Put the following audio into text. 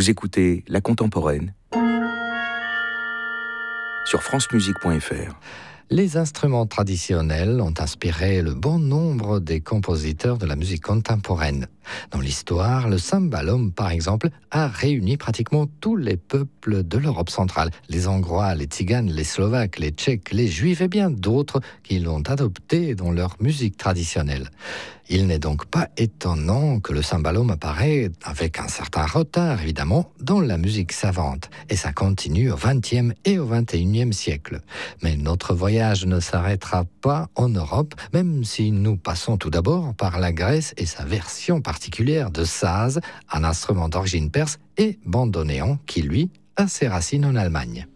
Vous écoutez La Contemporaine sur francemusique.fr. Les instruments traditionnels ont inspiré le bon nombre des compositeurs de la musique contemporaine. Dans l'histoire, le cymbalum, par exemple, a réuni pratiquement tous les peuples de l'Europe centrale. Les Hongrois, les Tziganes, les Slovaques, les Tchèques, les Juifs et bien d'autres qui l'ont adopté dans leur musique traditionnelle. Il n'est donc pas étonnant que le cymbalum apparaît, avec un certain retard évidemment, dans la musique savante. Et ça continue au XXe et au XXIe siècle. Mais notre voyage ne s'arrêtera pas en Europe, même si nous passons tout d'abord par la Grèce et sa version particulière de saz, un instrument d'origine perse, et bandoneon qui, lui, a ses racines en Allemagne.